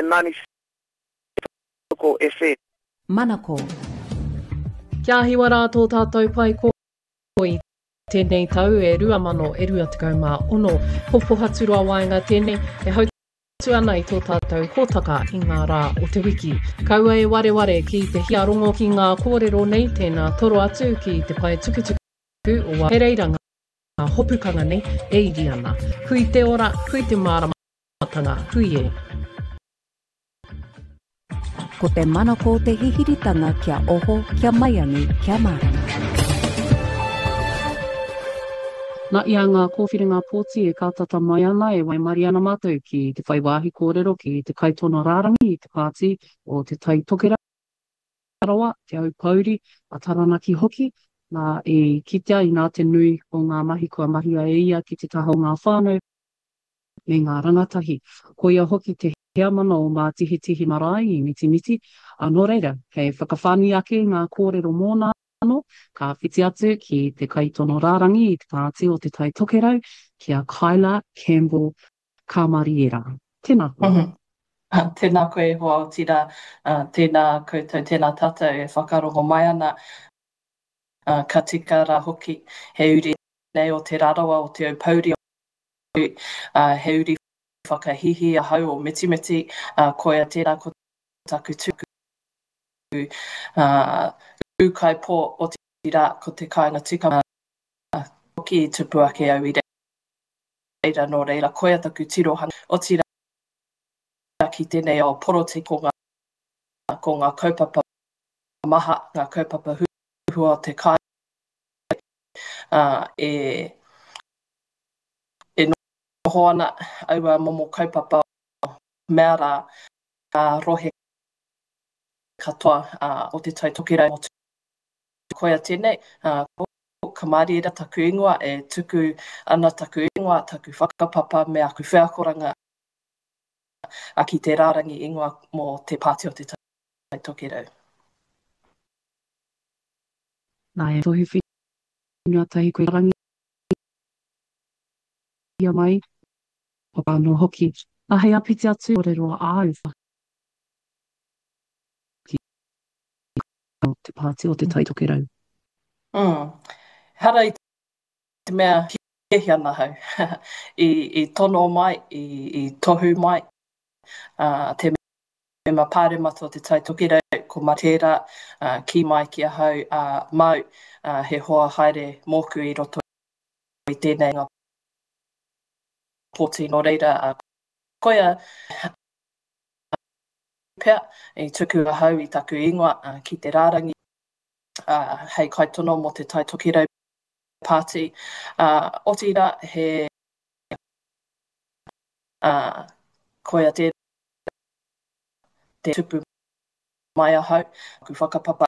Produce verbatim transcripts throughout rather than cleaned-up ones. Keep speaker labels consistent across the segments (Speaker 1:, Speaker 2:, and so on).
Speaker 1: Manako F M.
Speaker 2: Manako.
Speaker 3: Kia hiwa rā tō tātou pai koi. Tēnei tau e rua mano e rua tekau mā ono. Hopo haturua waenga tēnei e hautu ana i tō tātou hōtaka i ngā rā o te wiki. Kaua e ware ware ki te hia rongo ki ngā kōrero nei tēnā toro atu ki te pai tukutuku o wa pereiranga. Ngā hopukanga nei e iri ana. Hui te ora, hui te māramatanga, hui e.
Speaker 2: Ko te manako te hihiritanga kia oho, kia maiangi, kia marama.
Speaker 3: Nā ia ngā kōwhiringa pōti e kātata mai ana e wai mari ana mātou ki te whai wāhi kōrero ki te kaitono rārangi i te pāti o te tai tokera rawa, te au pauri, a taranaki hoki, nā e kitea i nā te nui o ngā mahi kua mahia e ia ki te taha o ngā whānau me ngā rangatahi. Ko ia hoki te hea mana o mā tihi tihi marae i miti miti, anō reira, kei whakawhani ake ngā kōrero mōna anō, ka whiti atu ki te kaitono rārangi i te pāti o te tai tokerau, kia Kyla Campbell Kamariera. Tēnā koe.
Speaker 4: Mm-hmm. Uh, tēnā koe hoa o tira, uh, tēnā koutou, tēnā tātou e whakarongo mai ana, uh, ka tika rā hoki, he uri nei o te rarawa o te au pauri, uh, he uri whakahihi a hau o miti miti, uh, koia tēnā ko taku tuku, uh, ukai pō o te tira ko te kāinga tika uh, hoki i tupu ake au i reira no reira, koia taku tirohanga o tira ki tēnei o poroti ko ngā, ko ngā kaupapa maha, ngā kaupapa huhua o te kai, uh, e, e noho ana aua momo kaupapa mea rā uh, rohe katoa uh, o te tai tokerau o koia tēnei, uh, ko Kamariera taku ingoa e tuku ana taku ingoa, taku whakapapa me aku wheakoranga a ki te rārangi ingoa mō te pāti o te tai tokerau.
Speaker 3: Nā e tohu whinua tahi koe rangi ia mai, o pāno hoki. Nā hei apiti atu, o rero āu te pāti o te tai tokerau.
Speaker 4: Mm. Hara i te mea hehi ana hau. I, I tono mai, i, i tohu mai, uh, te mea pāremata o te tai tokerau, ko Matera, uh, ki mai ki a hau, uh, mau, uh, he hoa haere mōku i roto i tēnei ngā pōti no reira. Uh, koia pea, i tuku a hau i taku ingoa uh, ki te rārangi, uh, hei kaitono mo te tai tokerau pāti. Uh, o tira he uh, koia te te tupu mai a hau, ku whakapapa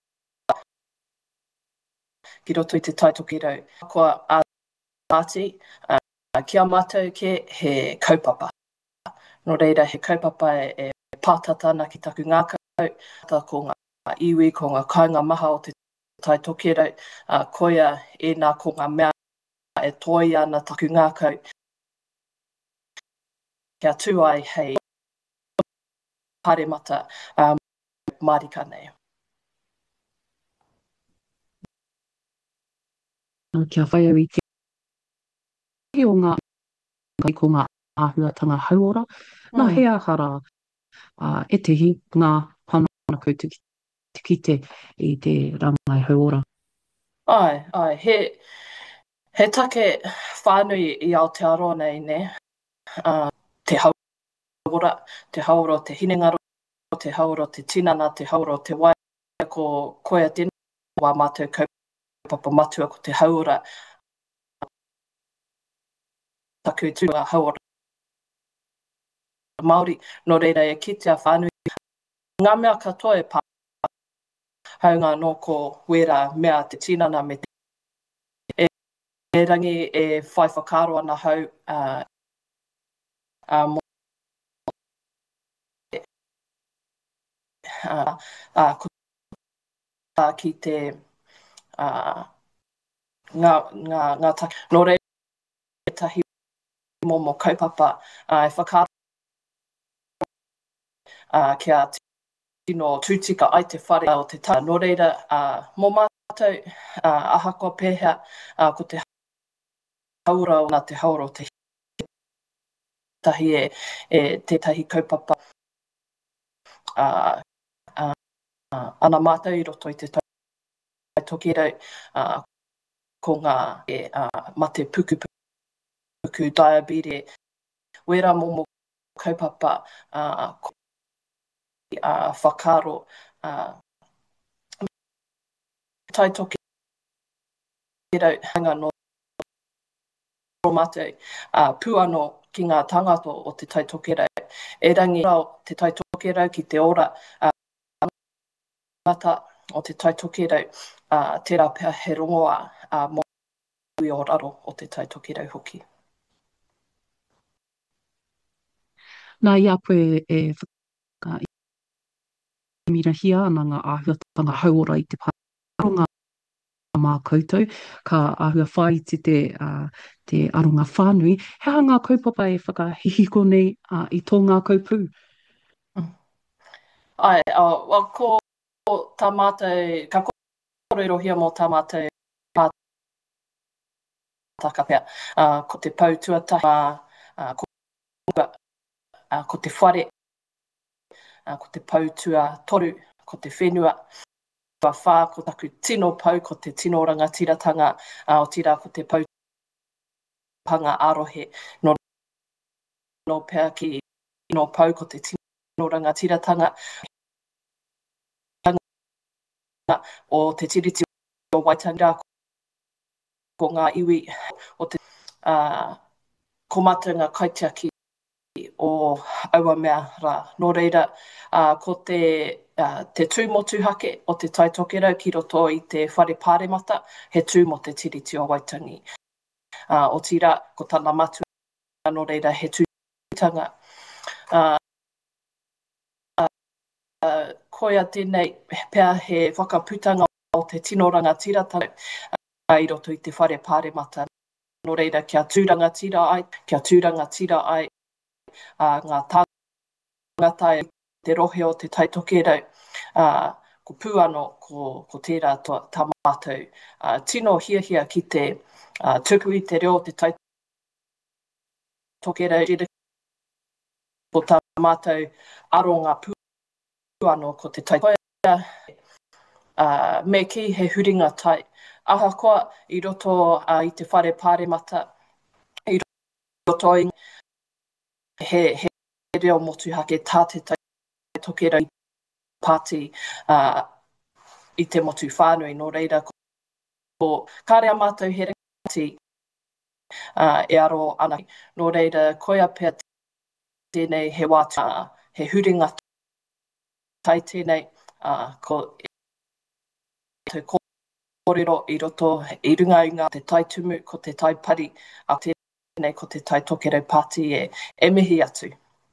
Speaker 4: ki roto i te tai tokerau. Koa a pāti, uh, kia mātou ke he kaupapa. No reira, he kaupapa e, e pātata ana ki taku ngākau, tā ko ngā iwi, ko ngā kāinga maha o te tai tokerau, uh, koia e nā ko ngā mea e toi ana taku ngākau. Kia tū ai hei pāremata um, marika nei.
Speaker 3: Kia whai au i te o ngā ko ngā āhuatanga hauora, nā
Speaker 4: Mm.
Speaker 3: hea hara uh, e tehi ngā pāmana koutuki te kite i te rangai hauora.
Speaker 4: Ai, ai, he, he take whānui i Aotearoa nei, ne? Uh, te hauora, te hauora o te hinengaro, te hauora o te tinana, te hauora o te wai, ko koia tēnā wā mātou kaupapa matua ko te hauora. Taku tū a hauora Māori, no reira e kitea whānui. Ngā mea katoa e pā, haunga no ko wera mea te tinana me te e, e rangi e whai whakaro ana hau uh, uh, mo uh, uh, kuta ki te uh, ngā, ngā, ngā taki. No reira tahi momo kaupapa uh, e whakaro uh, kia tino tūtika ai te whare o te tā. Nō reira, uh, mō mātou uh, ahako pēhea uh, ko te haura o nā te haura o te tahi e, e tētahi kaupapa uh, uh, uh, ana mātou i roto i te toki rau uh, ko ngā e, uh, ma te puku puku diabetes wera momo kaupapa uh, ko uh, whakaro uh, tai toki rau hanga no mātou uh, puano ki ngā tangato o te tai toki rau. E rangi rau te tai toki rau ki te ora uh, ngata o te tai toki rau uh, tērā pēr he rongoa uh, mo i o raro o te tai toki rau hoki.
Speaker 3: Nā ia koe e whaka i mirahia ana ngā āhuatanga hauora i te pāronga mā koutou, ka āhua whai te te, uh, te aronga whānui. Hea ngā kaupapa e whakahihiko nei uh, i tō ngā kaupū?
Speaker 4: Mm. Ai, uh, well, ko tā mātou, ka kōrero hia mō tā mātou pātaka pēr, uh, ko te pau tuatahi, uh, ko, uh, ko te whare, uh, ko te pau tua toru, ko te whenua, wa whā ko taku tino pau, ko te tino rangatiratanga, uh, o tira ko te pau panga arohe, no, no pēr ki no pau ko te tino rangatiratanga, o te tiriti o Waitangira, ko ngā iwi, o te uh, ko mātanga kaitiaki o aua mea rā. Nō reira, uh, ko te, uh, te tūmotu hake o te tai toki rau ki roto i te whare pāremata, he tū mo te tiriti o Waitangi. Uh, o tira, ko tāna matu, nō reira, he tūtanga. Uh, uh, uh, koia tēnei, pēr he whakaputanga o te tino rangatiratanga uh, i roto i te whare pāremata. Nō reira, kia tūranga tira ai, kia tūranga tira ai, Uh, ngā tangata i te rohe o te tai toki rau, uh, ko puano ko, ko tērā to, tā mātou. Uh, tino hia hia ki te uh, tuku i te reo o te tai toki rau, ko tā mātou aronga puano ko te tai toki rau, uh, me ki he huringa tai. Aha koa i roto uh, i te whare pāremata, i roto i he, he reo motu hake tā te tai toki rau pāti uh, i te motu whānui. Nō reira, ko kārea mātou he reti uh, e aro ana. Nō reira, koia pēr tēnei he wātu, uh, he huringa tai tēnei, uh, ko te kōrero i roto i runga i ngā te tai tumu, ko te tai pari, a tēnei ko te tai toki rau pāti e, e mihi atu.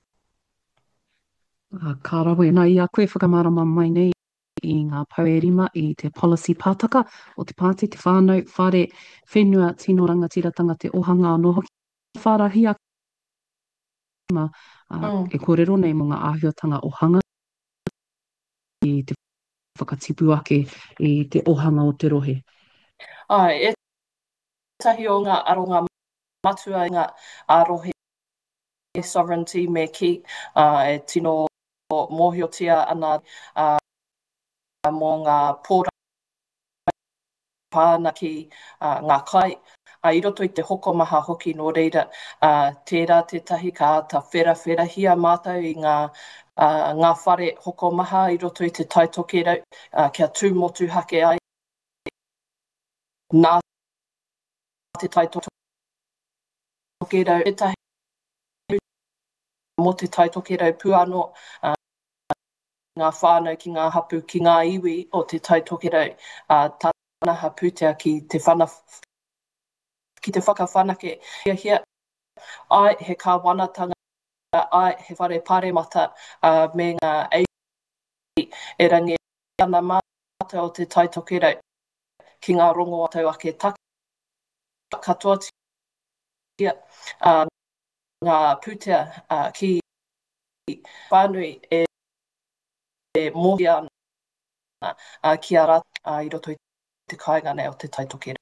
Speaker 3: Uh, ka rawe, nā ia koe whakamārama mai nei i ngā pauerima i te policy pātaka o te pāti, te whānau, whare, whenua, tino rangatiratanga, te ohanga anō hoki whārahi a uh, mm. e kōrero nei mō ngā āhuatanga ohanga i te whakatipu ake i te ohanga o te rohe.
Speaker 4: Ai, e tahi o ngā aronga matua i ngā arohe sovereignty me ki, uh, e tino mōhiotia ana uh, mō ngā pōra pāna ki uh, ngā kai. Uh, I roto i te hokomaha hoki nō reira, uh, tērā te tahi ka ata whera whera hia mātou i ngā, uh, ngā whare hokomaha i roto i te tai toki rau, uh, kia tūmotu hake ai. Nā te tai toki rau, e tahi mo te tai toki rau puano, uh, ngā whānau ki ngā hapu ki ngā iwi o te tai toki rau, uh, tāna haputea ki te whana, ki te whakawhanake. Hia hia, ai he kāwanatanga, ai he whare pāremata uh, me ngā ei e rangi ana mātou o te tai toki rau ki ngā rongo atau ake taka katoa tia uh, ngā putea uh, ki whānui e mōhia ana uh, ki a rata uh, i roto i te kāinga nei o te taitoke.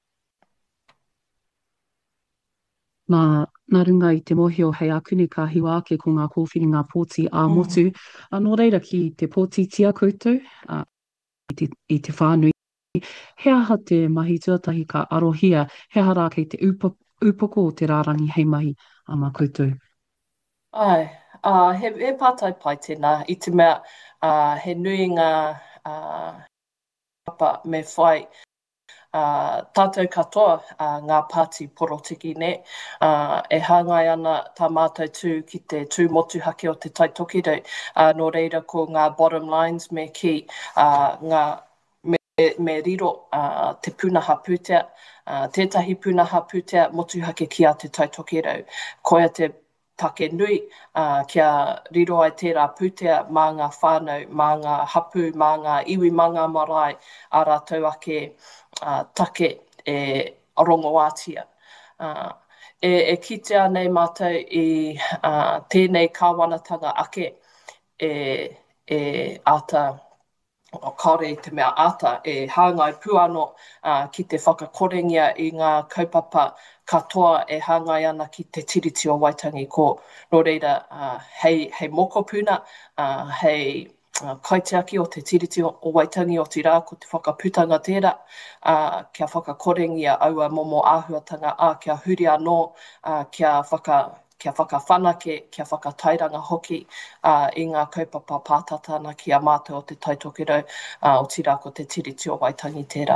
Speaker 3: Nā, nā runga i te mohio hei akuni ka hiwa ake ko ngā kōwhiringa pōti a
Speaker 4: Mm.
Speaker 3: motu. Anō reira ki te pōti tia koutou, uh, i, te, i te whānui. He aha te mahi tuatahi ka arohia, he aha rā kei te upo, upoko o te rārangi hei mahi a mā koutou.
Speaker 4: Ai, uh, he, he pātai pai tēnā, i te mea uh, he nui ngā uh, papa me whai uh, tātou katoa uh, ngā pāti porotiki ne, uh, e hāngai ana tā mātou tū ki te tū motu hake o te taitokerau, uh, nō reira ko ngā bottom lines me ki uh, ngā me, me riro uh, te punaha pūtea, uh, tētahi punaha pūtea motu hake ki a te taitokerau. Koia te take nui, uh, kia riro ai tērā pūtea mā ngā whānau, mā ngā hapu, mā ngā iwi manga marae, a rātou ake uh, take e rongoātia. Uh, e, e kitea nei mātou i uh, tēnei kāwanatanga ake e, e ata o kaore i te mea ata e hāngai puano uh, ki te whakakorengia i ngā kaupapa katoa e hāngai ana ki te tiriti o Waitangi ko nō reira uh, hei, hei moko puna, uh, hei uh, kaitiaki o te tiriti o, o Waitangi o tirā ko te whakaputanga tērā, uh, kia whakakorengia aua momo āhuatanga a kia huri anō, uh, kia whaka kia whakawhanake, kia whakatairanga hoki uh, i ngā kaupapa pātatana ki a mātou o te taitokerau uh, o tira ko te tiriti o Waitangi tērā.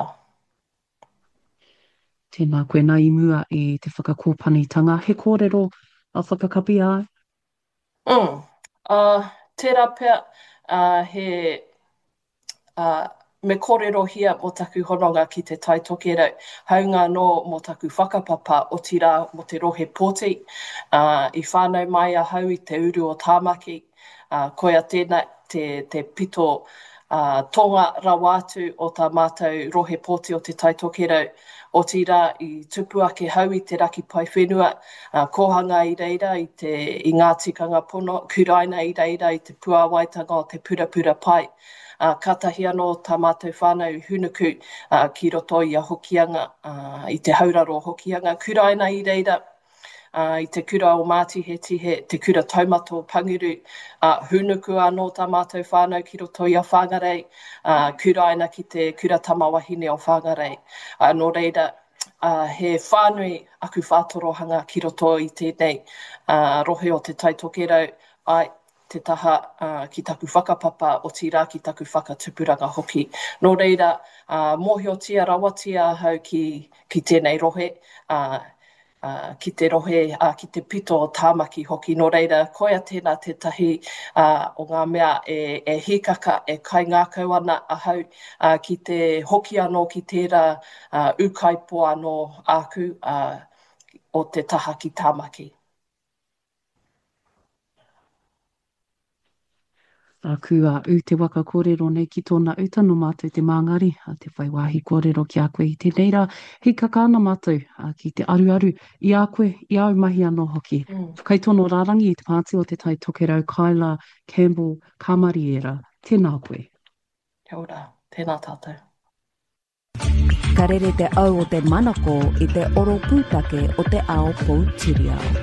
Speaker 3: Tēnā koe nā i mua i te whakakōpanitanga. He kōrero a whakakapi ai?
Speaker 4: Mm. Uh, tērā pia uh, he uh, me kōrero hia mo taku hononga ki te taitokerau. Haunga no mo taku whakapapa o tira mo te rohe pōti. Uh, I whānau mai a hau i te uru o tāmaki. Uh, koia tēnā te, te pito uh, tonga rawātu o tā mātou rohe pōti o te taitokerau. O tira i tupu ake hau i te raki pai whenua. Uh, kohanga i reira i, te, i ngā tikanga pono. Kuraina i reira i te pua waitanga o te purapura pai. Uh, katahi anō tā mātou whānau hunuku uh, ki roto i a hokianga, uh, i te hauraro hokianga. Kuraina i reira, uh, i te kura o mātihe tihe, te kura taumato panguru, uh, hunuku anō tā mātou whānau ki roto i a whāngarei, uh, kuraina ki te kura tamawahine o whāngarei. Uh, nō reira, uh, he whānui aku whātorohanga ki roto i tēnei uh, rohe o te taitokerau, ai, te taha uh, ki taku whakapapa o tira ki taku whakatupuranga hoki. Nō reira, uh, mōhiotia rawatia hau ki, ki tēnei rohe, uh, uh, ki te rohe, uh, ki te pito o tāmaki hoki. Nō reira, koia tēnā te tahi uh, o ngā mea e, e hikaka, e kai ngākau ana a hau uh, ki te hoki anō ki tērā uh, ukaipo anō āku uh, o te taha ki tāmaki.
Speaker 3: A kua u te waka kōrero nei ki tōna utano mātou te māngari, a te whai wāhi kōrero ki a koe i te neira, hei kakāna mātou a ki te aruaru i a koe, i au mahi anō hoki.
Speaker 4: Mm.
Speaker 3: Whakaitono rārangi i te pāti o te tai tokerau Kyla Campbell Kamariera. Tēnā koe.
Speaker 4: Kia ora, tēnā tātou.
Speaker 2: Ka rere te au o te manako i te oro pūtake o te ao Poutirau.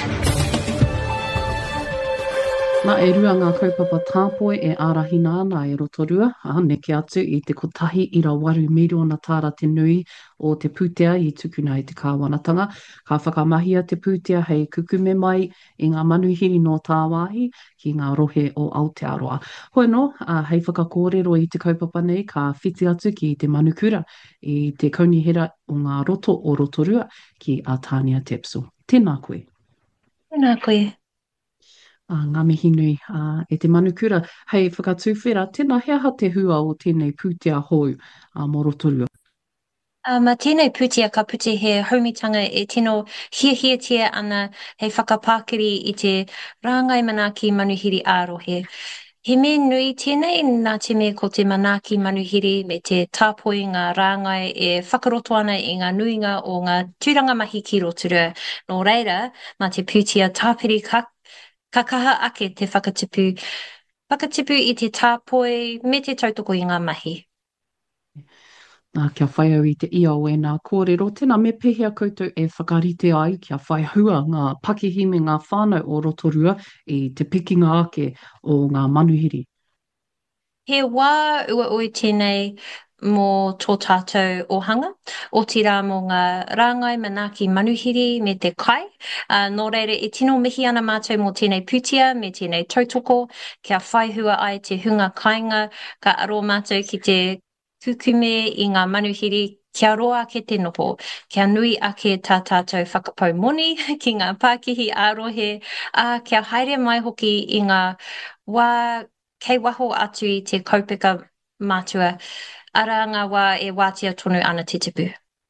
Speaker 3: Nā e rua ngā kaupapa tāpoe e ārahina ana e rotorua, a neke atu i te kotahi ira waru miriona tāra te nui o te pūtea i tukuna i te kāwanatanga. Ka whakamahia te pūtea hei kukume mai i ngā manuhiri no tā wāhi ki ngā rohe o Aotearoa. Hoi no, a hei whakakōrero i te kaupapa nei ka whiti atu ki te manukura i te kaunihera o ngā roto o rotorua ki a Tania Tepso. Tēnā koe.
Speaker 5: Tēnā koe.
Speaker 3: Uh, ngā mihi nui uh, e te manukura. Hei whakatūwhera, tēnā hea ha te hua o tēnei pūtea hou uh, mō rotorua.
Speaker 5: Uh, ma tēnei pūtea ka puti he haumitanga e tino hiahiatia ana hei whakapākiri i te rāngai manaki manuhiri ārohe. He me nui tēnei nā te me ko te manaki manuhiri me te tāpoi ngā rāngai e whakaroto ana i ngā nuinga o ngā tūranga mahi ki rotorua. Nō reira, ma te pūtea tāpiri ka Ka kaha ake te whakatipu whakatipu i te tāpoi me te tautoko i ngā mahi.
Speaker 3: Nā, kia whai au i te ia o e nā kōrero. Tēnā me pehea koutou e whakarite ai kia whai hua ngā pakihi me ngā whānau o Rotorua i te pikinga ake o ngā manuhiri.
Speaker 5: He wā ua ui tēnei mō tō tātou ohanga, o tira mō ngā rāngai manaki manuhiri me te kai. Uh, nō reire, e tino mihi ana mātou mō tēnei putia me tēnei tautoko, kia whai hua ai te hunga kāinga, ka aro mātou ki te kukume i ngā manuhiri, kia roa ke te noho, kia nui ake tā tātou whakapau moni ki ngā Pākihi ārohe, a kia haere mai hoki i ngā wā kei waho atu i te kaupeka mātua, ara ngā wā e wātia tonu ana te tipu.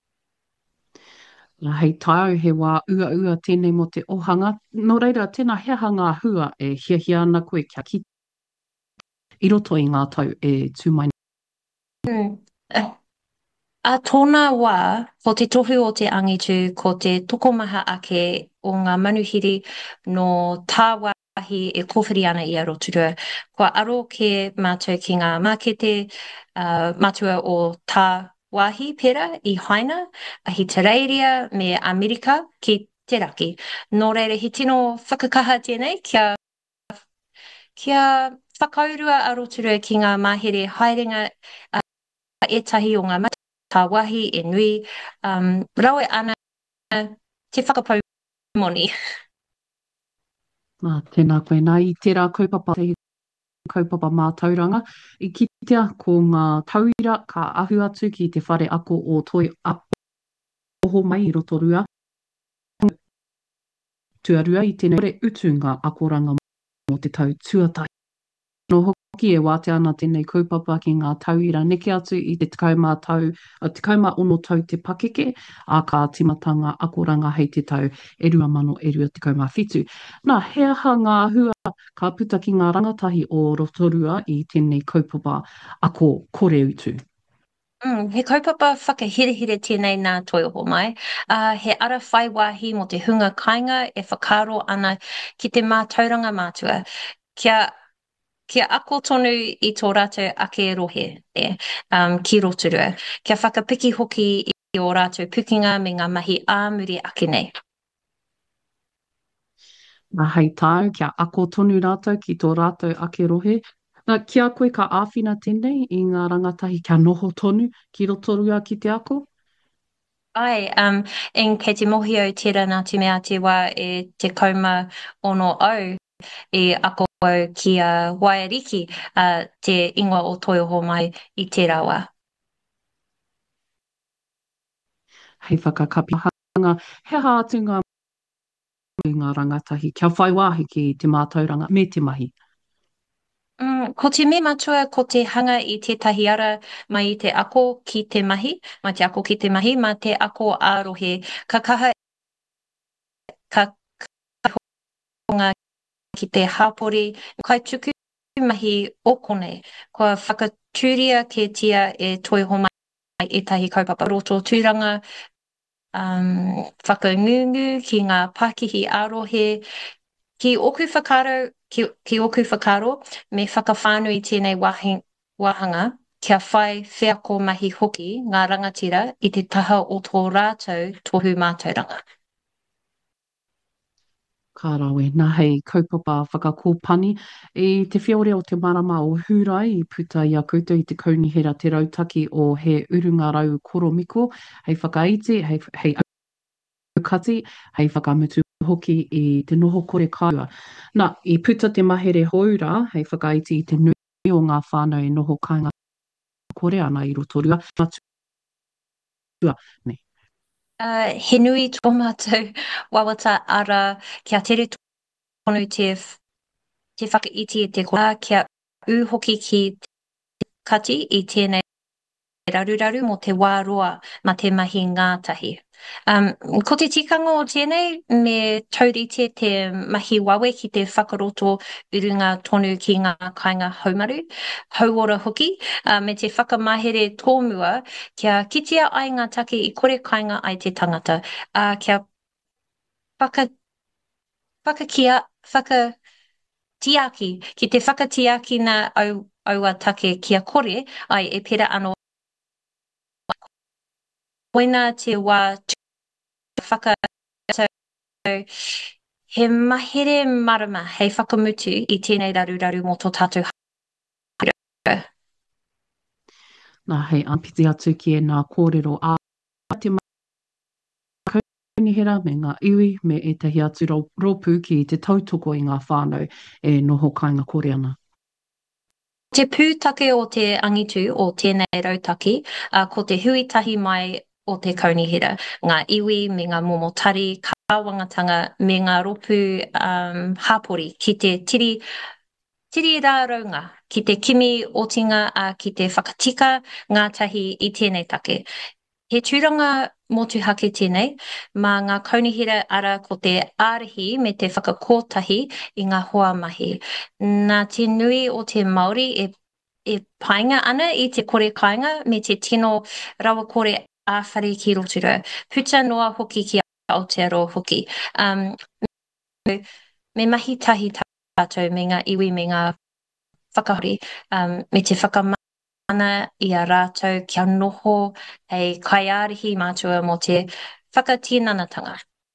Speaker 3: Nā, hei tāu he wā ua ua tēnei mo te ohanga. Nō reira, tēnā hea ngā hua e hiahia ana koe kia ki i roto i ngā tau e tūmai.
Speaker 5: Hmm. Uh, A tōna wā, ko te tohu o te angitu, ko te tokomaha ake o ngā manuhiri no tā wāhi e kōwhiri ana i a Rotorua. Kua aro ke mātou ki ngā mākete uh, mātua o tā wāhi pera i Haina, ahi Tareiria me Amerika ki te raki. Nō reire, he tino whakakaha tēnei kia, kia whakaurua a Rotorua ki ngā mahere haerenga uh, etahi o ngā mata tā wahi e nui, um, rawe ana te whakapau moni.
Speaker 3: Nā, tēnā koe nā i tērā kaupapa, te kaupapa mā tauranga. I kitea ko ngā tauira ka ahu atu ki te whare ako o toi apoho mai i Rotorua. Tuarua i tēnei kore utu ngā akoranga mo te tau tuatai. No hoki e wāte ana tēnei kaupapa ki ngā tauira neke atu i te tikauma tau, tikauma ono tau te pakeke, a ka timatanga akoranga hei te tau e rua mano e rua tikauma whitu. Nā, hea ha ngā hua ka puta ki ngā rangatahi o Rotorua i tēnei kaupapa ako kore utu.
Speaker 5: Mm, he kaupapa whakahirehire tēnei nā toiho mai. Uh, he ara whai wāhi mo te hunga kāinga e whakaro ana ki te mātauranga mātua. Kia Kia ako tonu i tō rātou ake rohe e, um, ki Rotorua. Kia whakapiki hoki i o rātou pukinga me ngā mahi āmuri ake nei.
Speaker 3: Nā, hei tāu, kia ako tonu rātou ki tō rātou ake rohe. Nā, kia koe ka āwhina tēnei i ngā rangatahi kia noho tonu ki Rotorua ki te ako?
Speaker 5: Ai, um, en kei te mohi au tera nā te mea te wā e te kauma ono au e ako ki a uh, Wairiki, uh, te ingoa o Toiho mai i te rawa.
Speaker 3: Hei whakakapihanga, he ha atu ngā ngā rangatahi, kia whai wāhi ki te mātauranga me te mahi.
Speaker 5: Mm, ko te me matua, ko te hanga i tētahi ara mai i te ako ki te mahi, mai te ako ki te mahi, mai te ako ārohe, ka kaha ka kahonga ki te hāpori, kai tuku mahi o konei, kua whakatūria ke tia e toiho mai e tahi kaupapa roto tūranga, um, whakangungu ki ngā Pākihi ārohe, ki oku whakaro, ki, ki oku whakaro, me whakawhānui tēnei wahi, wahanga, kia whai whiako mahi hoki ngā rangatira i te taha o tō rātou tohu mātauranga.
Speaker 3: Ka rawe, nā hei kaupapa whakakōpani. I te whiore o te marama o Hurai i puta i a koutou i te kaunihera te rautaki o he urunga rau koromiko, hei whakaiti, hei, hei aukati, hei whakamutu hoki i te noho kore kāua. Nā, i puta te mahere houra, hei whakaiti i te nui o ngā whānau e noho kāinga kore ana i Rotorua. Nei.
Speaker 5: Uh, he nui tō mātou wawata ara kia tere tonu te, te whakaiti e te koa, kia u hoki ki te kati i tēnei raruraru mo te wāroa ma te mahi ngātahi. Um, ko te tikanga o tēnei me taurite te mahi wawe ki te whakaroto urunga tonu ki ngā kāinga haumaru, hauora hoki, uh, me te whakamahere tōmua kia kitea ai ngā take i kore kāinga ai te tangata, uh, kia whaka, whakakia, whaka, tiaki, ki te whakatiaki na au, aua take kia kore, ai e pera anō koina te wā whaka he mahere marama hei whakamutu i tēnei raruraru mō tō tātou hara.
Speaker 3: Nā hei ampiti atu ki e nā kōrero a te kaunihera me ngā iwi me e tahi atu ro, ropu ki te tautoko i ngā whānau e noho kāinga kore ana.
Speaker 5: Te pūtake o te angitu o tēnei rautaki, uh, ko te huitahi mai o te kaunihera, ngā iwi me ngā momotari, kāwangatanga me ngā ropu um, hapori ki te tiri Tiri rā raunga, ki te kimi otinga a ki te whakatika ngātahi i tēnei take. He tūranga motu hake tēnei, mā ngā kaunihera ara ko te ārahi me te whakakōtahi i ngā hoa mahi. Nā te nui o te Māori e, e painga ana i te kore kāinga me te tino rawa kore āwhare ki rotura. Puta noa hoki ki Aotearoa hoki. Um, me mahi tahi tātou me ngā iwi me ngā whakahori, um, me te whakamana i a rātou kia noho hei kaiārihi mātua mo te whakatīnanatanga.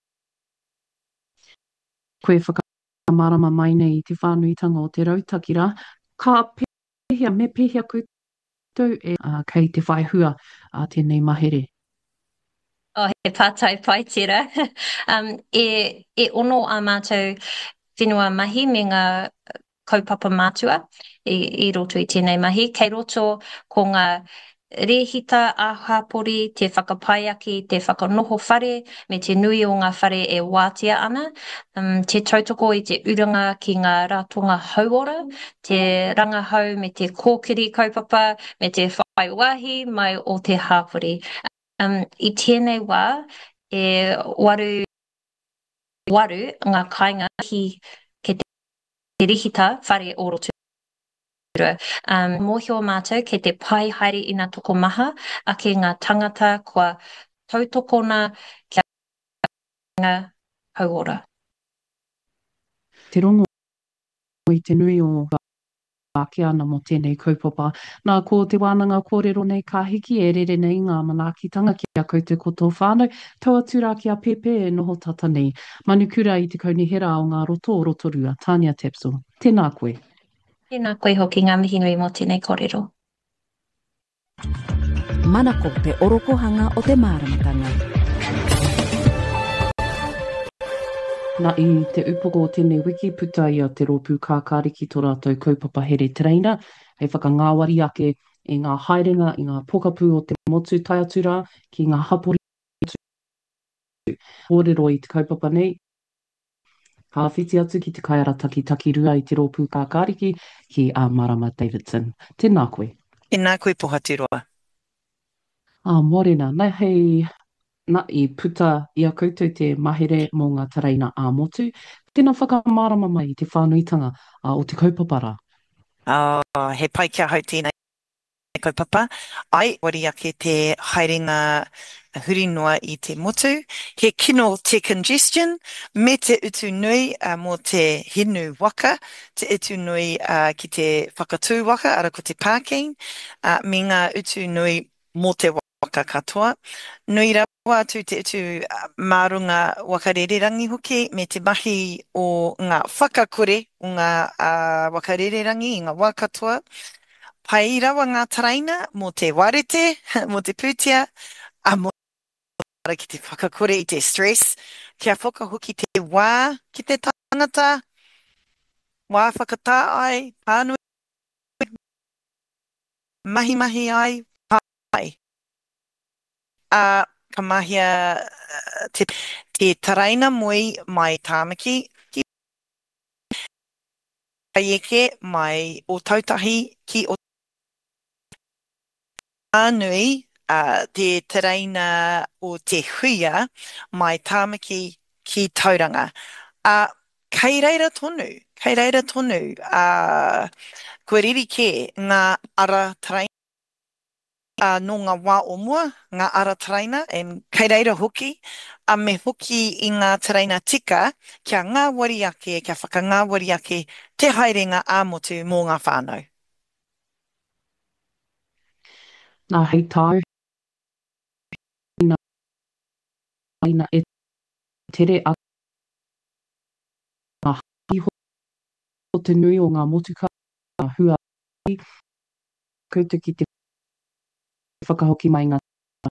Speaker 3: Koe whakamarama mai nei i te whānuitanga o te rautakira, ka pehia me pehia koutou e uh, kei te whaihua a uh, tēnei mahere.
Speaker 5: O he pātai pai tira. um, e, e ono a mātou whenua mahi me ngā kaupapa mātua i, i roto i tēnei mahi. Kei roto ko ngā rehita āhapori, te whakapaiaki, te whakanoho whare, me te nui o ngā whare e wātia ana. Um, te tautoko i te uranga ki ngā ratonga hauora, te rangahau me te kōkiri kaupapa, me te whaiwahi mai o te hāpori. Um, I tēnei wā, e waru, waru ngā kāinga ki ke te rihita whare o roto. Um, mōhio mātou ke te pai haere i ngā toko maha, a ke ngā tangata kua tautokona kia ngā hauora.
Speaker 3: Te rongo i te nui o ake ana mo tēnei kaupapa. Nā ko te wānanga kōrero nei ka hiki e rere nei ngā manakitanga ki a koutou koto whānau, taua tūrā ki a pepe e noho tata nei. Manukura i te kaunihera o ngā roto o rotorua. Tania Tepso. Tēnā koe.
Speaker 5: Tēnā koe hoki ngā mihi nui mo tēnei kōrero.
Speaker 2: Manako te orokohanga o te māramatanga.
Speaker 3: Nā i te upoko o tēnei wiki puta ia te ropu kākāriki tō rātou kaupapa here tereina, hei whakangāwari ake i ngā haerenga, i ngā pokapū o te motu tai atu rā, ki ngā hapori kōrero i te kaupapa nei. Ka whiti atu ki te kaiara taki taki rua i te ropu kākāriki ki a Marama Davidson. Tēnā koe.
Speaker 1: Tēnā koe pohatiroa.
Speaker 3: Ah, morena, nei hei na i puta i a koutou te mahere mō ngā taraina a motu. Tēnā whakamārama mai i te whānuitanga uh, o te kaupapara.
Speaker 1: Oh, he pai kia hau tēnei kaupapa. Ai, wari ake te haerenga huri noa i te motu. He kino te congestion, me te utu nui uh, mō te hinu waka, te utu nui uh, ki te whakatū waka, ara ko te parking, uh, me ngā utu nui mō te waka katoa. Nui rawa atu te utu uh, mārunga wakarererangi hoki, me te mahi o ngā whakakore, o ngā uh, wakarererangi i ngā wākatoa. Pai rawa ngā taraina mō te warete, mō te pūtia, a mō ki te whakakore i te stress, kia whakahoki te wā ki te tangata, wā whakatā ai, pānui, mahi mahi ai, pai. Uh, ka mahia uh, te, te taraina moi mai tāmaki, ki kaieke mai o tautahi ki o Anui, uh, te taraina o te huia mai tāmaki ki tauranga. Uh, kei reira tonu, kei reira tonu, uh, kua riri ke ngā ara taraina uh, no ngā wā o mua, ngā ara taraina, e kei reira hoki, a me hoki i ngā taraina tika, kia ngā wari ake, kia whaka ngā wari ake, te haerenga ā-motu mō ngā whānau.
Speaker 3: Nā hei tāu, ina, ina e tere a ngā iho o te nui o ngā motuka, a hua i, koutou ki te whakahoki mai ngā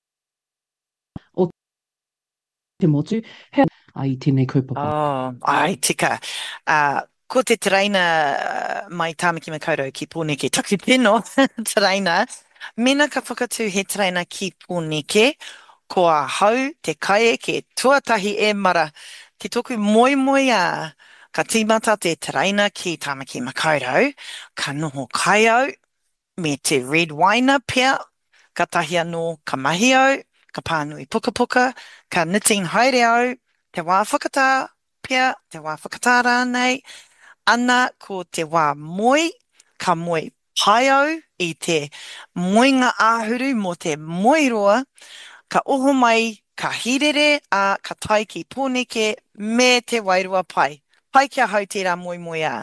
Speaker 3: o te motu, he ai tēnei kaupapa.
Speaker 1: Oh, ai, tika. Uh, ko te taraina uh, mai Tāmaki Makaurau ki Pōneke, taku pino taraina, mena ka whakatū he taraina ki Pōneke, ko a hau te kaie ke tuatahi e mara. Te toku moi moi a, ka tīmata te taraina ki Tāmaki Makaurau, ka noho kai au, me te red wine pia, ka tahi anō ka mahi au, ka pānui puka puka, ka knitting haere au, te wā whakatā pia, te wā whakatā rānei, ana ko te wā moi, ka moi pai au i te moinga āhuru mo te moiroa, ka oho mai, ka hirere a ka tai ki Pōneke me te wairua pai. Pai kia hau tērā moi moi a.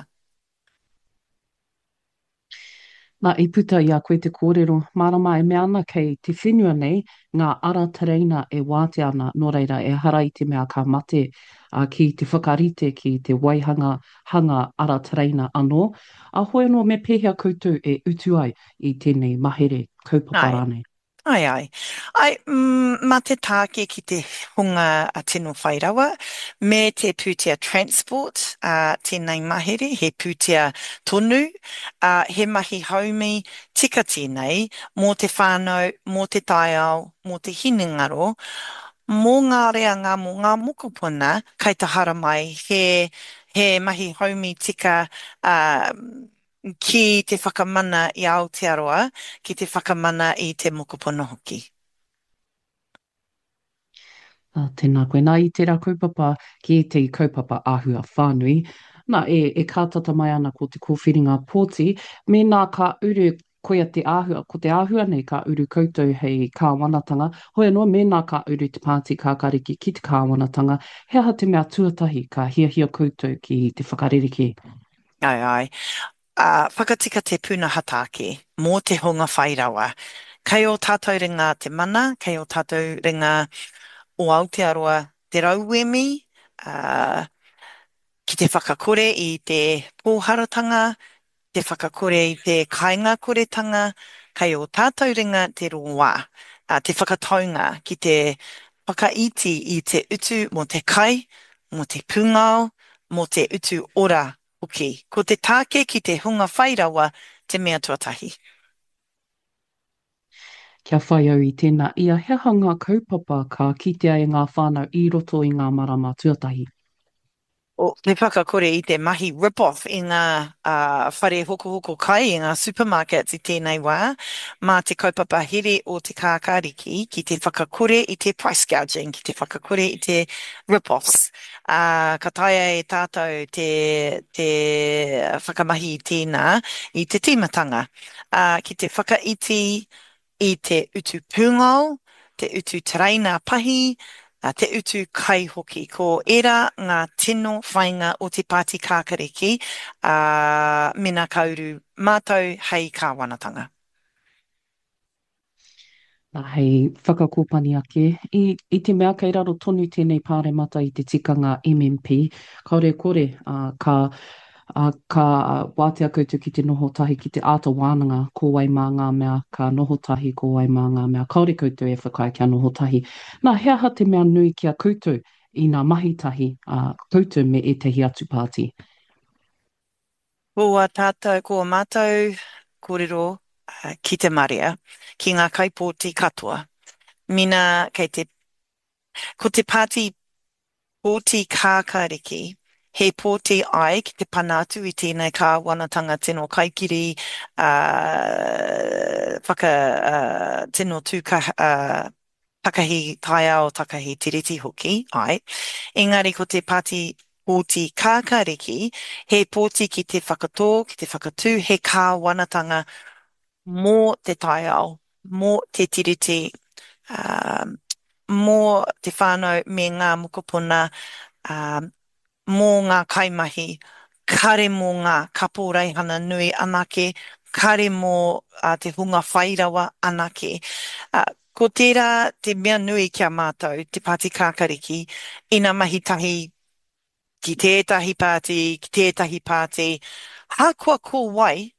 Speaker 3: Nā i puta i a koe te kōrero, marama e mea ana kei te whenua nei, ngā ara tareina e wāte ana, nō reira e hara i te mea ka mate a ki te whakarite ki te waihanga hanga ara tareina anō. A hoi anō me pēhea koutou e utu ai i tēnei mahere kaupapa
Speaker 1: Ai.
Speaker 3: rānei.
Speaker 1: Ai, ai. Ai, mm, mā te tāke ki te hunga a tino whairawa, me te pūtea transport, uh, tēnei mahere, he pūtea tonu, uh, he mahi haumi, tika tēnei, mō te whānau, mō te taiao, mō te hinengaro, mō ngā reanga, mō ngā mokopuna, kai te hara mai, he, he mahi haumi tika, uh, ki te whakamana i Aotearoa, ki te whakamana i te mokopuna hoki.
Speaker 3: Uh, tēnā koe. Nā i tērā kaupapa ki te kaupapa āhua whānui. Nā e, e kātata mai ana ko te kōwhiringa pōti, me nā ka uru koia te āhua, ko te āhua nei ka uru koutou hei kāwanatanga, hoi anō me nā ka uru te pāti kākariki ki te kāwanatanga, he aha te mea tuatahi ka hiahia koutou ki te whakareriki.
Speaker 1: Ai, ai. Uh, whakatika te puna hatake, mō te hunga whairawa. Kei o tātou ringa te mana, kei o tātou ringa o Aotearoa te rauemi, uh, ki te whakakore i te pōharatanga, te whakakore i te kāinga koretanga, kei o tātou ringa te roa, uh, te whakataunga ki te whakaiti i te utu mo te kai, mo te pungao, mo te utu ora hoki. Ko te tāke ki te hunga whairawa te mea tuatahi.
Speaker 3: Kia whai au i tēnā ia he hanga kaupapa ka kitea e ngā whānau i roto i ngā marama tuatahi.
Speaker 1: O te whakakore i te mahi rip-off i ngā uh, whare hoko hoko kai i ngā supermarkets i tēnei wā, mā te kaupapa here o te kākāriki ki te whakakore i te price gouging, ki te whakakore i te rip-offs. Uh, ka taia e tātou te, te whakamahi i tēnā i te tīmatanga. Uh, ki te whakaiti i te utu pūngao, te utu taraina pahi, Uh, te utu kai hoki, ko era ngā tino whainga o te pāti kākariki, uh, mena kauru mātou hei kāwanatanga.
Speaker 3: Nā hei whakakōpani ake. I, I te mea kei raro tonu tēnei pāremata i te tikanga M M P, kaore kore uh, ka Uh, ka wātea koutou ki te noho tahi ki te āta wānanga ko wai mā ngā mea, ka noho tahi ko wai mā ngā mea. Kaore koutou e whakai kia noho tahi. Nā hea ha te mea nui kia koutou i ngā mahi tahi uh, koutou me e tehi atu pāti.
Speaker 1: Ko a tātou, ko a mātou kōrero uh, ki te maria, ki ngā kaipōti katoa. Mina kei te, ko te pāti pōti kākariki, he pōti ai ki te panatu i tēnei kāwanatanga tino kaikiri, uh, whaka uh, tino tūka, uh, takahi taiao, takahi tiriti hoki, ai. Engari ko te pāti pōti kākariki, he pōti ki te whakatō, ki te whakatū, he kāwanatanga mō te taiao, mō te tiriti, um, mō te whānau me ngā mokopuna, um, mō ngā kaimahi, kare mō ngā kapo reihana nui anake, kare mō uh, te hunga whairawa anake. Uh, ko tērā te mea nui kia mātou, te Pāti Kākariki, ina mahitahi ki tētahi pāti, ki tētahi pāti, hākua ko wai,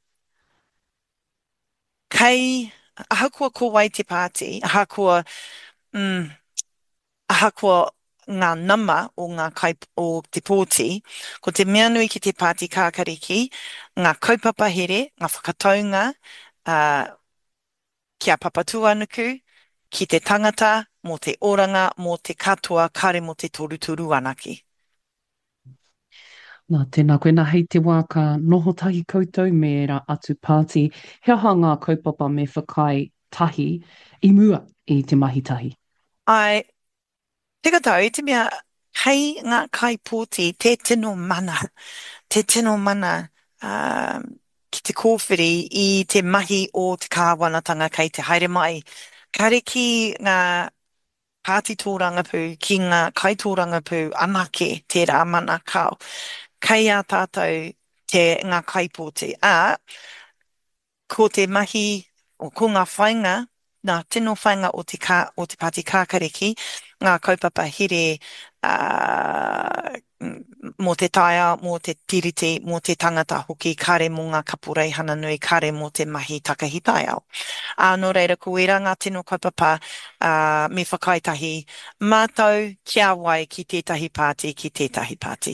Speaker 1: kei, hākua ko wai te pāti, hākua, mm, hākua ngā nama o ngā kai, o te pōti, ko te mea nui ki te Pāti Kākariki, ngā kaupapa here, ngā whakataunga, uh, kia papatū anuku, ki te tangata, mō te oranga, mō te katoa, kare mō te toruturu anaki.
Speaker 3: Nā, tēnā koe nā hei te wā ka noho tahi koutou me ra atu pāti. He aha ngā kaupapa me whakai tahi i mua i te mahi tahi.
Speaker 1: Ai, te katau, te mea, hei ngā kai pōti, te tino mana, te tino mana, um, ki te kōwhiri i te mahi o te kāwanatanga kei te haere mai. Kare ki ngā pāti tōrangapū, ki ngā kai tōrangapū anake, te rā mana kau. Kei a tātou te ngā kai pōti. A, ko te mahi, o ko ngā whainga, ngā tino whainga o te, kā, o te Pāti Kākariki, ngā kaupapa here uh, mō te taia, mō te tiriti, mō te tangata hoki, kare mō ngā kapurei hana nui, kare mō te mahi takahi taiao. A no reira, ko ira ngā tino kaupapa uh, me whakaitahi, mātou kia wai ki tētahi pāti, ki tētahi pāti.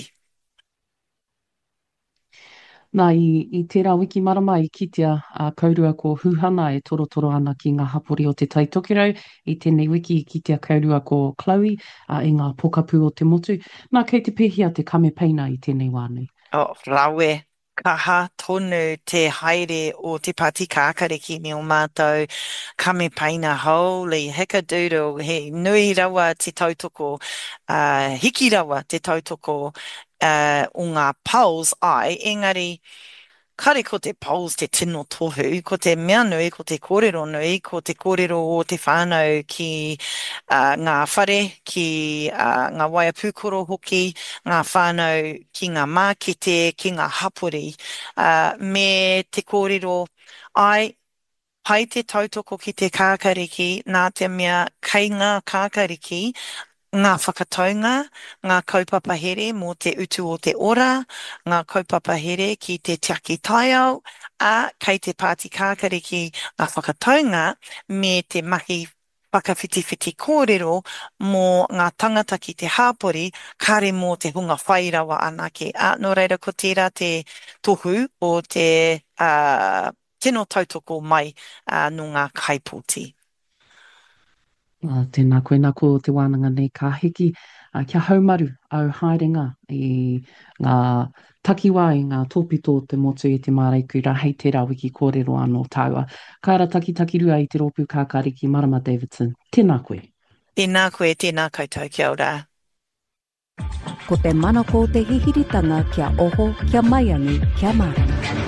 Speaker 3: Nā, i, i tērā wiki marama i kitea a uh, kaurua ko Huhana e torotoro ana ki ngā hapori o te taitokirau. I tēnei wiki i kitea kaurua ko Chloe uh, i ngā pokapū o te motu. Nā, kei te pēhia te kame peina i tēnei wānei.
Speaker 1: O, rawe, kaha tonu te haere o te Pāti Kākariki me o mātou kame paina, holy hickadoodle, he nui rawa te tautoko, uh, hiki rawa te tautoko uh, o ngā pulse ai, engari, kare ko te pulse te tino tohu, ko te mea nui, ko te kōrero nui, ko te kōrero o te whānau ki uh, ngā whare, ki uh, ngā waia pūkoro hoki, ngā whānau ki ngā mākete, ki ngā hapori, uh, me te kōrero ai, pai te tautoko ki te kākariki, nā te mea kei ngā kākariki, ngā whakataunga, ngā kaupapa here mō te utu o te ora, ngā kaupapa here ki te tiaki taiao, a kei te Pāti Kākariki ngā whakataunga me te mahi whakawhitiwhiti kōrero mō ngā tangata ki te hāpori, kare mō te hunga whairawa anake. A no reira ko tērā te tohu o te uh, tino tautoko mai uh, no ngā kaipōti.
Speaker 3: Uh, tēnā koe nā ko te wānanga nei ka hiki uh, kia haumaru au haerenga i ngā takiwā i ngā tōpito te motu i te māraiku ra hei tērā wiki kōrero anō tāua. Kaira taki taki rua i te rōpū kākāriki Marama Davidson. Tēnā koe.
Speaker 1: Tēnā koe, tēnā koutou, kia ora.
Speaker 2: Ko te manako te hihiritanga kia oho, kia maiangi, kia marama.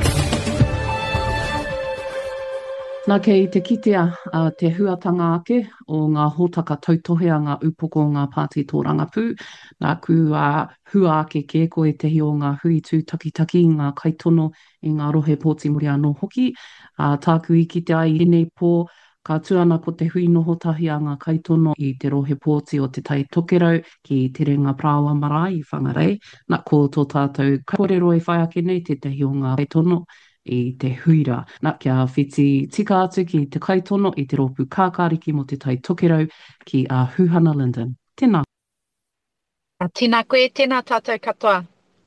Speaker 3: Nā kei te kitea uh, te huatanga ake o ngā hōtaka tautohea ngā upoko o ngā Pāti Tōrangapū. Nā ku uh, hua ake ke koe tehi o ngā hui tū takitaki i ngā kaitono i ngā rohe pōti muri anō hoki. Uh, tāku i kitea i rinei pō ka tuana ko te hui noho tahi a ngā kaitono i te rohe pōti o te tai tokerau ki te renga prawa marae i whangarei. Nā ko tō tātou kōrero e whai ake nei te tehi o ngā kaitono i te huira. Nā kia whiti tika atu ki te kaitono i te rōpū kākāriki mo te tai tokerau ki a uh, Huhana Linden. Tēnā.
Speaker 6: Tēnā koe, tēnā tātou katoa.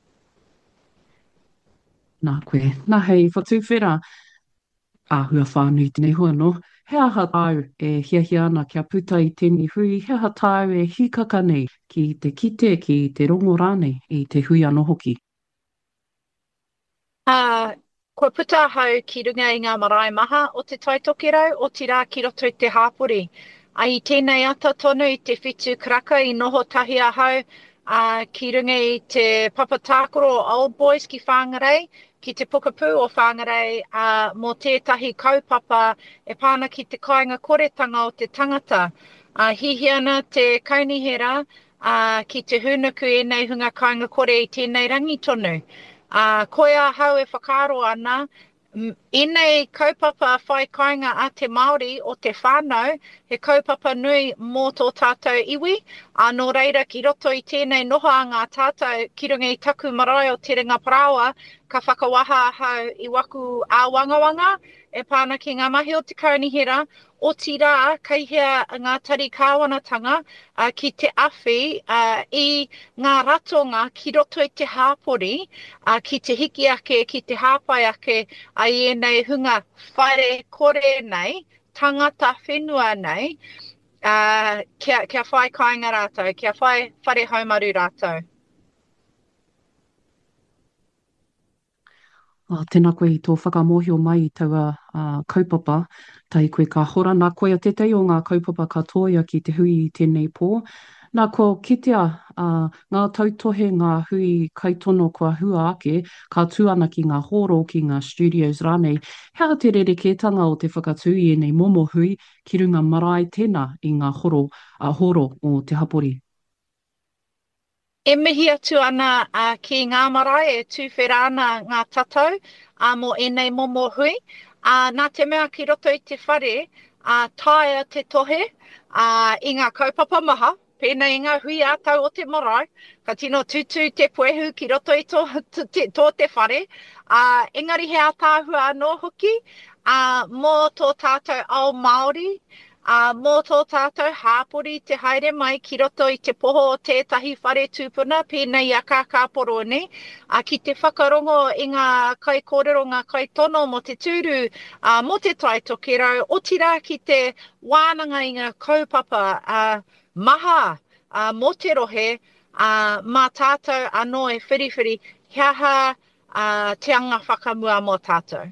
Speaker 3: Nā koe. Nā hei whatuwhera āhua whānui tēnei hua no. He aha tāu e hiahia ana kia puta i tēnei hui. He aha tāu e hikaka nei ki te kite ki te rongo rānei i te hui anō hoki.
Speaker 6: Uh, Kua puta hau ki runga i ngā marae maha o te taitokirau o te rā ki roto i te hāpori. A i tēnei ata tonu i te whitu karaka i noho tahi a hau uh, ki runga i te papatākoro o Old Boys ki Whangarei ki te Pukapū o Whangarei uh, mō tētahi kaupapa e pāna ki te kāinga koretanga o te tangata. Uh, hihi ana te kaunihera uh, ki te hunuku e nei hunga kāinga kore i tēnei rangi tonu. Uh, koia hau e whakaro ana, I nei kaupapa whai kāinga a te Māori o te whānau, he kaupapa nui mō tō tātou iwi, anō reira ki roto i tēnei noha a ngā tātou ki runga i taku marae o te ringa parawa, ka whakawaha hau i waku a wangawanga, e pāna ki ngā mahi o te kaunihera, o ti rā, kaihea ngā tari kāwanatanga uh, ki te awhi uh, i ngā ratonga ki roto i te hāpori, uh, ki te hiki ake, ki te hāpai ake, a i nei hunga whaere kore nei, tangata whenua nei, uh, kia, kia whai kāinga rātou, kia whai whare haumaru rātou.
Speaker 3: Uh, tēnā koe i tō whakamohio mai i taua uh, kaupapa, tai koe ka hora. Nā koe a te tei o ngā kaupapa katoia ki te hui i tēnei pō. Nā ko kitea uh, ngā tautohe, ngā hui kaitono kua hua ake, ka tū ana ki ngā horo, ki ngā studios rānei. Hea te rerekētanga o te whakatū i nei momo hui ki runga marae tēnā i ngā horo, uh, horo o te hapori.
Speaker 6: E mihi atu ana uh, ki ngā marae e tūwhera ana ngā tatau uh, mo enei momo hui. Uh, nā te mea ki roto i te whare, uh, taia te tohe uh, i ngā kaupapa maha, pēnei ngā hui a tau o te marae, ka tino tutu te puehu ki roto i tō te, tō te whare. Uh, engari he a tāhua anō hoki, uh, mō tō tātou ao Māori, Uh, mō tō tātou hāpori te haere mai ki roto i te poho o tētahi whare tūpuna pēnei a kākāporo nei. Uh, ki te whakarongo i ngā kai kōrero, ngā kai tono mo te tūru, uh, mo te tai tokerau, o tira ki te wānanga i ngā kaupapa uh, maha uh, mo te rohe, uh, mā tātou anō e whiriwhiri, hiaha uh, te anga whakamua mo tātou.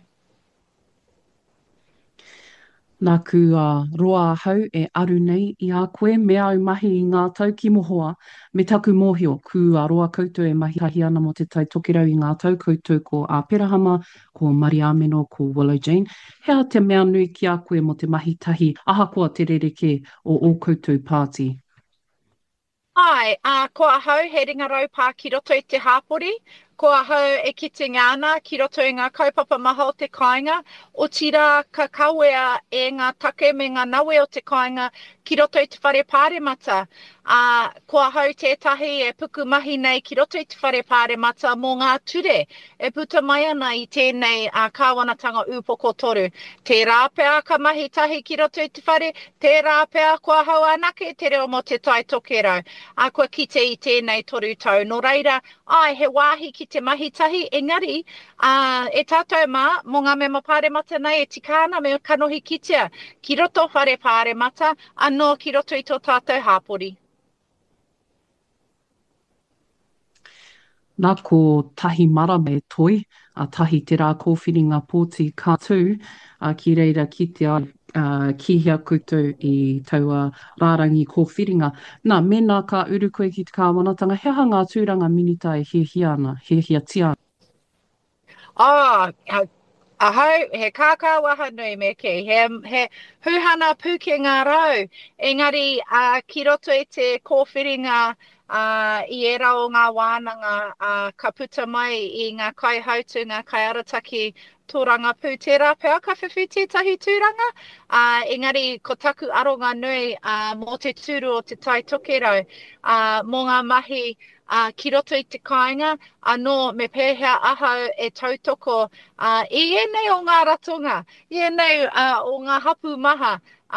Speaker 3: Nā ku uh, roa hau e aru nei i a koe, me au mahi i ngā tau ki mohoa, me taku mōhio, ku a roa koutou e mahi tahi ana mo te tai tokirau i ngā tau koutou ko a Perahama, ko Mariameno, ko Willow Jane. Hea te mea nui ki a koe mo te mahi tahi, ahakoa te rereke o o koutou pāti.
Speaker 6: Ai, uh, ko a hau he ringarau pā ki roto i te hāpori, ko a hau e kite ngāna ki roto i ngā kaupapa maha o te kāinga, o tira ka kawea e ngā take me ngā nawe o te kāinga ki roto i te whare pāremata. Uh, ko a hau tētahi e puku mahi nei ki roto i te whare pāremata mō ngā ture, e puta mai ana i tēnei uh, kāwanatanga upoko toru. Te rāpea ka mahi tahi ki roto i te whare, te rāpea ko a hau anake te reo mo te tai tokerau. A kua kite i tēnei toru tau. Nō reira, ai, he wāhi ki te mahi tahi, engari, uh, e tātou mā, mō ngā mea pāremata nei, e tikāna me kanohi kitea, ki roto whare pāremata, anō ki roto i tō tātou hāpori.
Speaker 3: Nā ko tahi marama e toi, a tahi te rā kōwhiringa pōti kātū, a ki reira kitea uh, kihia koutou i taua rārangi kōwhiringa. Nā, mena ka uru koe ki te kāwanatanga, heha ngā tūranga minita e hehia ana, hehia tia?
Speaker 6: Ah, oh, ahau, he kākā waha nui me ke, he, he huhana puke ngā rau, engari uh, ki roto i te kōwhiringa Uh, i e rao ngā wānanga uh, ka puta mai i ngā kai hautu, ngā kai arataki tōranga pū tērā pēr ka whiwhi tētahi tūranga. Uh, engari, ko taku aronga nui uh, mō te tūru o te tai tokerau, uh, mō ngā mahi uh, ki roto i te kāinga, anō me pēhea ahau e tautoko uh, i enei o ngā ratonga, i enei uh, o ngā hapu maha,